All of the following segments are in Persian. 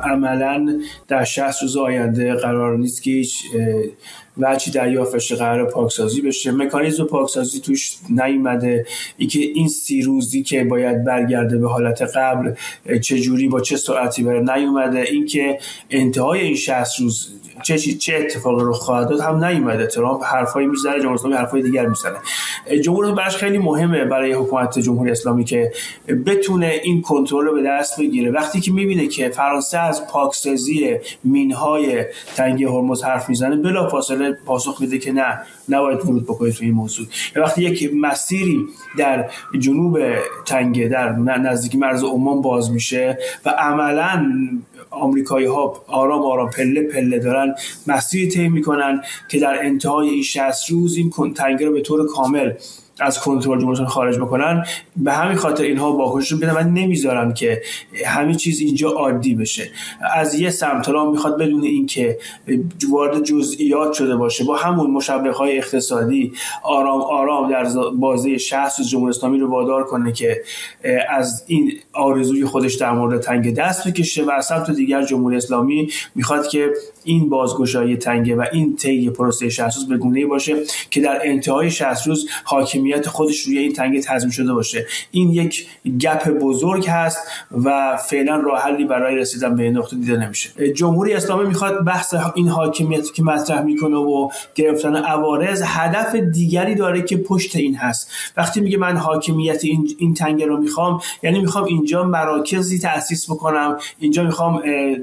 عملاً در 60 روز آینده قرار نیست که هیچ وجهی دریافت بشه، قرار پاکسازی بشه. مکانیزم پاکسازی توش نیومده. اینکه این 30 روزی که باید برگرده به حالت قبل چجوری با چه سرعتی بره نیومده. اینکه انتهای این 60 روز چه اتفاقی رخ خواهد داد هم نیومده. ترامپ حرفایی میزنه، جمهوری اسلامی حرفای دیگر میزنه. جمهوری براش خیلی مهمه برای حکومت جمهوری اسلامی که بتونه این کنترل رو به دست بگیره. وقتی که میبینه که فرانسه از پاکسازی مینهای تنگه هرمز حرف میزنه، بلافاصله پاسخ میده که نه، نباید ورود بکنید تو این موضوع. وقتی یک مسیری در جنوب تنگه در نزدیک مرز عمان باز میشه و عملاً آمریکایی‌ها آرام آرام پله پله دارن مسیری طی میکنن که در انتهای این 60 روز این تنگه رو به طور کامل از کنترل جمهوری خارج بکنن، به همین خاطر اینها واکنش بدن و نمیذارن که همه چیز اینجا عادی بشه. از یه سمت ترامپ میخواد بدون اینکه وارد جزئیات شده باشه با همون مشوق‌های اقتصادی آرام آرام در بازه 60 روز جمهوری اسلامی رو وادار کنه که از این آرزوی خودش در مورد تنگه دست بکشه و از سمت دیگر جمهوری اسلامی میخواد که این بازگشایی تنگه و این طی پروسه 60 روز به گونه‌ای باشه که در انتهای 60 روز حاکمیت خودش روی این تنگه تضمین شده باشه. این یک گپ بزرگ هست و فعلا راه حلی برای رسیدن به این نقطه دیده نمیشه. جمهوری اسلامی میخواد بحث این حاکمیتی که مطرح میکنه و گرفتن عوارض هدف دیگری داره که پشت این هست. وقتی میگه من حاکمیت این تنگه رو میخوام، یعنی میخوام اینجا مراکزی تأسیس بکنم، اینجا میخوام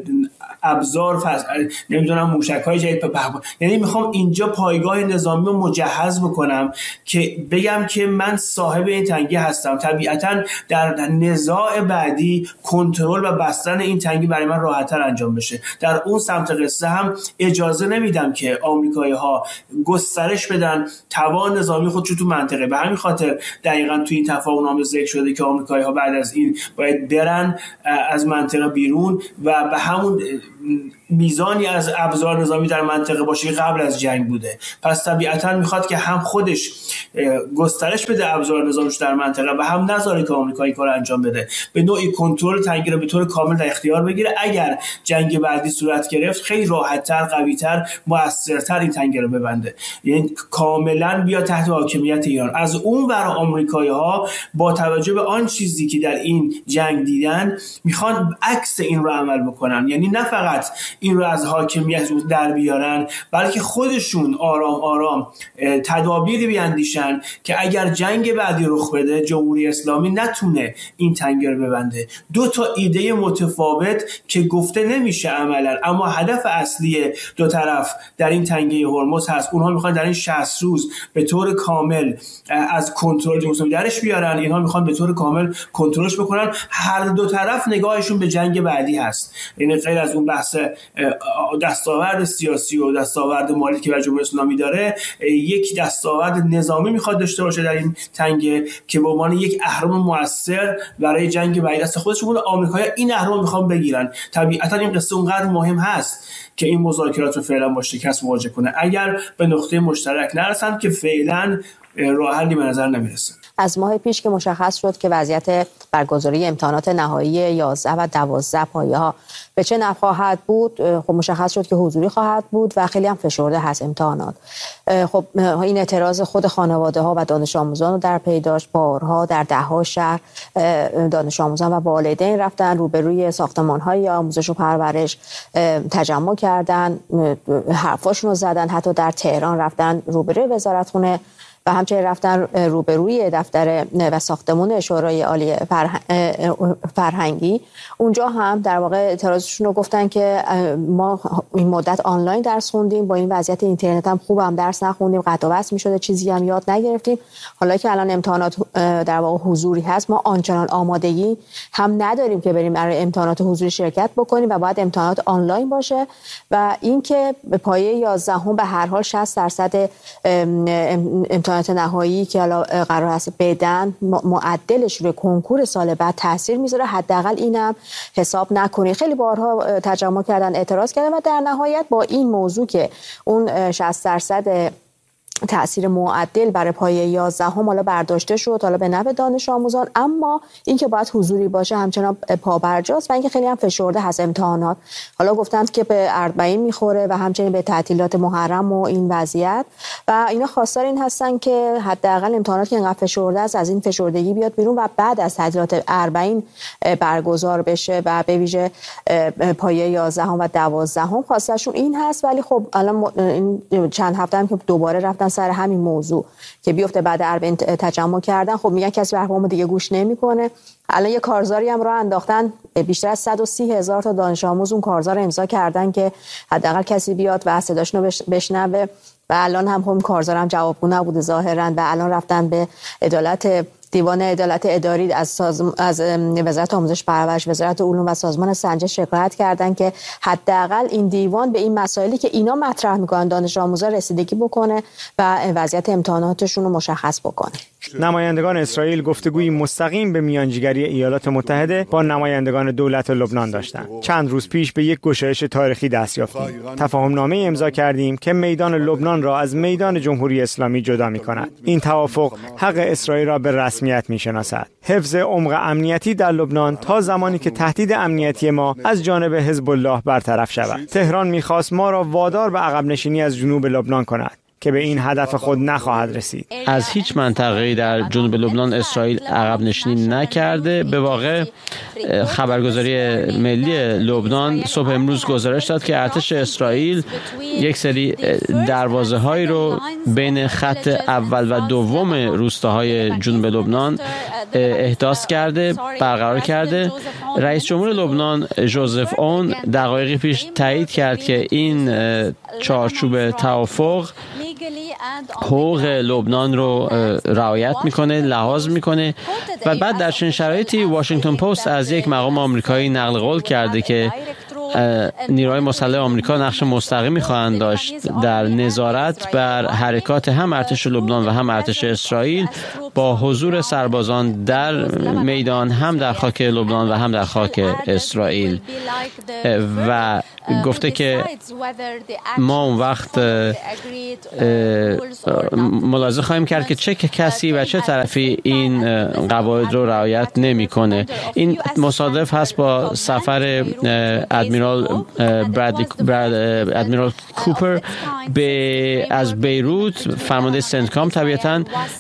ابزار نمیدونم موشک‌های جدید یعنی میخوام اینجا پایگاه نظامی رو مجهز بکنم که بگم که من صاحب این تنگه هستم. طبیعتاً در نزاع بعدی کنترل و بستن این تنگه برای من راحت‌تر انجام بشه. در اون سمت قصه هم اجازه نمیدم که آمریکایی‌ها گسترش بدن توان نظامی خودشون تو منطقه. به همین خاطر دقیقاً تو این تفاهم ذکر شده که آمریکایی‌ها بعد از این باید برن از منطقه بیرون و به همون میزانی از ابزار نظامی در منطقه باشه که قبل از جنگ بوده. پس طبیعتاً میخواد که هم خودش گسترش بده ابزار نظامیش در منطقه و هم نذاره که آمریکا این کار انجام بده. به نوعی کنترل تنگه رو به طور کامل در اختیار بگیره. اگر جنگ بعدی صورت گرفت خیلی راحت‌تر، قوی‌تر، موثرتر این تنگه رو ببنده. یعنی کاملاً بیا تحت حاکمیت ایران. از اون ور آمریکایی‌ها با توجه به آن چیزی که در این جنگ دیدن میخوان عکس این رو عمل بکنن. یعنی نه فقط این رو از حاکمیت در بیارن، بلکه خودشون آرام آرام تدابیری بیاندیشن که اگر جنگ بعدی رخ بده جمهوری اسلامی نتونه این تنگه رو ببنده. دو تا ایده متفاوت که گفته نمیشه عملا، اما هدف اصلی دو طرف در این تنگه هرمز هست. اونها میخوان در این 60 روز به طور کامل از کنترل جمهوری اسلامی درش بیارن، اینها میخوان به طور کامل کنترلش بکنن. هر دو طرف نگاهشون به جنگ بعدی هست. یعنی غیر از اون بحث دستاورد سیاسی و دستاورد مالی که جمهوری اسلامی داره، یک دستاورد نظامی میخواد داشته باشه در این تنگه که به عنوان یک اهرم موثر برای جنگ بعدی دست خودشون بود. آمریکایی‌ها این اهرم میخوان بگیرن. طبیعتا این قصه اونقدر مهم هست که این مذاکرات رو فعلا با شکست مواجه کنه اگر به نقطه مشترک نرسن که فعلا راه حلی به نظر نمیرسه. از ماه پیش که مشخص شد که وضعیت برگزاری امتحانات نهایی 11 و 12 پایه‌ها به چه نحو خواهد بود، خب مشخص شد که حضوری خواهد بود و خیلی هم فشرده هست امتحانات. خب این اعتراض خود خانواده‌ها و دانش آموزان رو در پی داشت. بارها در ده‌ها شهر دانش آموزان و والدین رفتن روبروی ساختمان‌های آموزش و پرورش تجمع کردن، حرفاشون رو زدن. حتی در تهران رفتن روبروی وزارتخونه و همچنین رفتن روبروی دفتر و ساختمان شورای عالی فرهنگی. اونجا هم در واقع اعتراضشون رو گفتن که ما این مدت آنلاین درس خوندیم، با این وضعیت اینترنت هم خوبم درس نخوندیم، قطع و وصل می‌شده، چیزی هم یاد نگرفتیم. حالا که الان امتحانات در واقع حضوری هست، ما آنچنان آمادگی هم نداریم که بریم برای امتحانات حضوری شرکت بکنیم و باید امتحانات آنلاین باشه. و اینکه به پایه 11 به هر حال 60% امتحانات نهایی که حالا قرار هست بدن معدلش روی کنکور سال بعد تاثیر میذاره، حداقل اینم حساب نکنی. خیلی بارها تجمع کردن، اعتراض کردن و در نهایت با این موضوع که اون 60% تأثیر معدل برای پایه 11 حالا برداشته شد، حالا به نفع دانش آموزان، اما اینکه باید حضوری باشه همچنان پابرجاست و اینکه خیلی هم فشرده هست امتحانات. حالا گفتند که به اربعین میخوره و همچنین به تعطیلات محرم و این وضعیت و اینا خواستار این هستن که حداقل امتحانات که انقدر فشرده است از این فشردگی بیاد بیرون و بعد از تعطیلات اربعین برگزار بشه و به ویژه پایه 11 و 12 خواستشون این هست. ولی خب الان این چند هفته هم که دوباره رفتن سر همین موضوع که بیفته بعد اربعین تجمع کردن، خب میگن کسی به حرفمون دیگه گوش نمیکنه. الان یه کارزاری هم راه انداختن، بیشتر از 130,000 تا دانش آموز اون کارزار امضا کردن که حداقل کسی بیاد و صداشونو بشنوه و الان هم هم کارزار هم جوابگو نبوده ظاهرا و الان رفتن به دیوان عدالت اداری از وزارت آموزش پرورش، وزارت علوم و سازمان سنجش شکایت کردن که حداقل این دیوان به این مسائلی که اینا مطرح میکنن دانش آموزا رسیدگی بکنه و وضعیت امتحاناتشون رو مشخص بکنه. نمایندگان اسرائیل گفتگوی مستقیم به میانجیگری ایالات متحده با نمایندگان دولت لبنان داشتند. چند روز پیش به یک گشایش تاریخی دست یافتیم. تفاهمنامه امضا کردیم که میدان لبنان را از میدان جمهوری اسلامی جدا می‌کند. این توافق حق اسرائیل را به رسمیت می‌شناسد. حفظ عمق امنیتی در لبنان تا زمانی که تهدید امنیتی ما از جانب حزب الله برطرف شود. تهران می‌خواست ما را وادار به عقب نشینی از جنوب لبنان کند که به این هدف خود نخواهد رسید. از هیچ منطقه‌ای در جنوب لبنان اسرائیل عقب نشینی نکرده. به واقع خبرگزاری ملی لبنان صبح امروز گزارش داد که ارتش اسرائیل یک سری دروازه‌هایی رو بین خط اول و دوم روستاهای جنوب لبنان احداث کرده، برقرار کرده. رئیس جمهور لبنان ژوزف اون دقایقی پیش تایید کرد که این چارچوب توافق حقوق لبنان رو رعایت میکنه، لحاظ میکنه و بعد در چنین شرایطی واشنگتن پست از یک مقام آمریکایی نقل قول کرده که نیروهای مسلح آمریکا نقش مستقیمی خواهند داشت در نظارت بر حرکات هم ارتش لبنان و هم ارتش اسرائیل با حضور سربازان در میدان، هم در خاک لبنان و هم در خاک اسرائیل. و گفته که ما اون وقت ملاحظه خواهیم کرد که چه کسی و چه طرفی این قواعد رو رعایت نمی‌کنه. این مصادف هست با سفر ادمیرال کوپر از بیروت، فرمانده سنتکام. طبیعتاً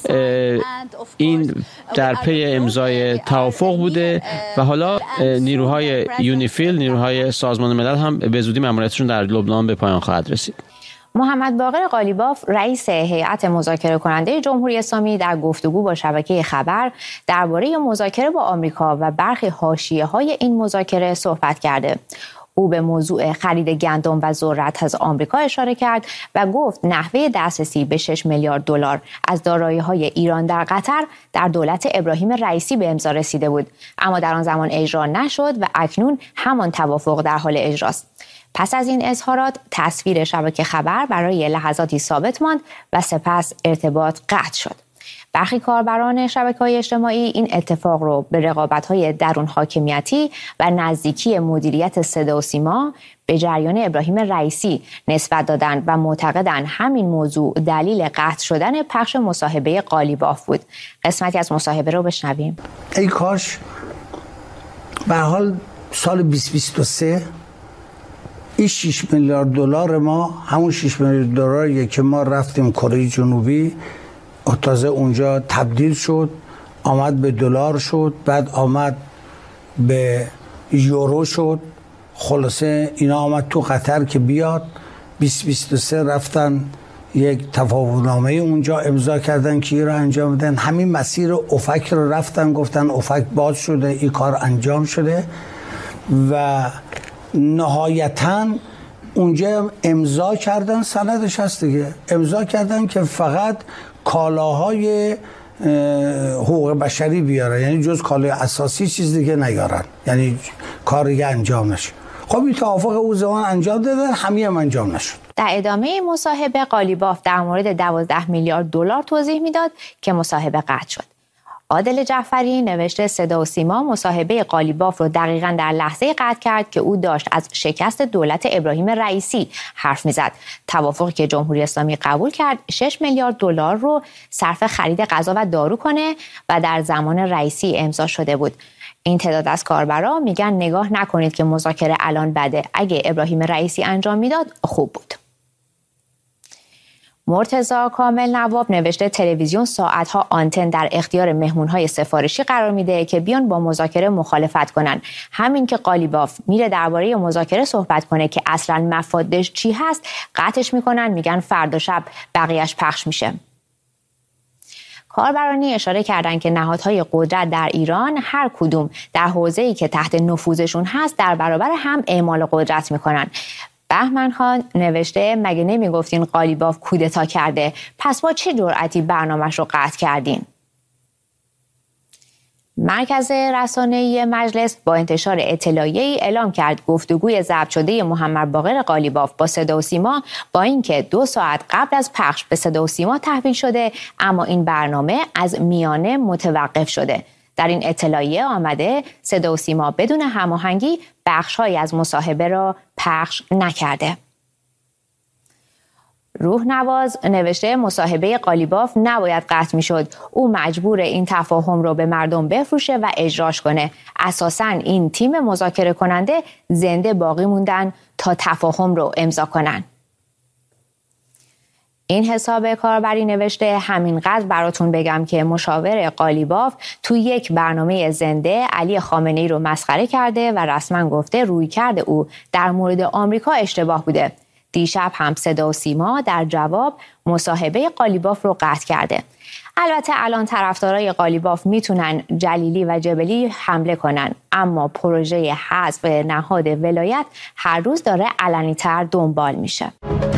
این در پی امضای توافق بوده و حالا نیروهای یونیفیل، نیروهای سازمان ملل هم به زودی ماموریتشون در لبنان به پایان خواهد رسید. محمد باقر قالیباف رئیس هیئت مذاکره کننده جمهوری اسلامی در گفتگو با شبکه خبر درباره مذاکره با آمریکا و برخی حاشیه‌های این مذاکره صحبت کرده. او به موضوع خرید گندم و ذرت از آمریکا اشاره کرد و گفت نحوه دسترسی به 6 میلیارد دلار از دارایی‌های ایران در قطر در دولت ابراهیم رئیسی به امضا رسیده بود، اما در آن زمان اجرا نشد و اکنون همان توافق در حال اجراست. پس از این اظهارات تصویر شبکه خبر برای لحظاتی ثابت ماند و سپس ارتباط قطع شد. برخی کاربران شبکه‌های اجتماعی این اتفاق رو به رقابت‌های درون حاکمیتی و نزدیکی مدیریت صدا و سیما به جریان ابراهیم رئیسی نسبت دادند و معتقدند همین موضوع دلیل قطع شدن پخش مصاحبه قالیباف بود. قسمتی از مصاحبه رو بشنویم. ای کاش به حال سال 2023 این 6 میلیارد دلار ما همون 6 میلیارد دلاریه که ما رفتیم کره جنوبی، تازه اونجا تبدیل شد، آمد به دلار شد، بعد آمد به یورو شد، خلاصه اینا آمد تو قطر که بیاد. 2023 رفتن یک تفاهمنامه اونجا امضا کردن که این رو انجام بدن. همین مسیر افک رو رفتن، گفتن افک باز شده، این کار انجام شده و نهایتاً اونجا امضا کردن، سندش هست دیگه، امضا کردن که فقط کالاهای حقوق بشری بیارن، یعنی جز کالای اساسی چیز دیگه نیارن، یعنی کار دیگه انجام نشه. خب این توافق او زمان انجام دادن، همین هم انجام نشد. در ادامه مصاحبه قالیباف در مورد 12 میلیارد دلار توضیح میداد که مصاحبه قطع شد. عادل جعفری نوشته صدا و سیما مصاحبه قالیباف رو دقیقاً در لحظه قطع کرد که او داشت از شکست دولت ابراهیم رئیسی حرف میزد. توافقی که جمهوری اسلامی قبول کرد 6 میلیارد دلار رو صرف خرید غذا و دارو کنه و در زمان رئیسی امضا شده بود. این تعداد از کاربرا میگن نگاه نکنید که مذاکره الان بده، اگه ابراهیم رئیسی انجام میداد خوب بود. مرتضی کامل نواب نوشته تلویزیون ساعتها آنتن در اختیار مهمونهای سفارشی قرار میده که بیان با مذاکره مخالفت کنن. همین که قالیباف میره درباره مذاکره صحبت کنه که اصلا مفادش چی هست قطعش میکنن، میگن فردا شب بقیهش پخش میشه. کاربرانی اشاره کردند که نهادهای قدرت در ایران هر کدوم در حوزه‌ای که تحت نفوذشون هست در برابر هم اعمال قدرت میکنن. بهمن خان نوشته مگه نمیگفتین قالیباف کودتا کرده، پس با چه جرأتی برنامه‌اش رو قطع کردین؟ مرکز رسانه‌ای مجلس با انتشار اطلاعیه‌ای اعلام کرد گفتگوی ضبط شده محمد باقر قالیباف با صدا و سیما با اینکه 2 ساعت قبل از پخش به صدا و سیما تحویل شده، اما این برنامه از میانه متوقف شده. در این اطلاعیه آمده صدا و سیما بدون هماهنگی بخش‌هایی از مصاحبه را پخش نکرده. روحنواز نوشته مصاحبه قالیباف نباید قطع میشد. او مجبور این تفاهم رو به مردم بفروشه و اجراش کنه. اساساً این تیم مذاکره کننده زنده باقی موندن تا تفاهم رو امضا کنن. این حساب کاربری نوشته همینقدر براتون بگم که مشاور قالیباف تو یک برنامه زنده علی خامنه‌ای رو مسخره کرده و رسما گفته رویکرد او در مورد آمریکا اشتباه بوده. دیشب هم صدا و سیما در جواب مصاحبه قالیباف رو قطع کرده. البته الان طرفدارای قالیباف میتونن جلیلی و جبلی حمله کنن، اما پروژه حذف نهاد ولایت هر روز داره علنی‌تر دنبال میشه.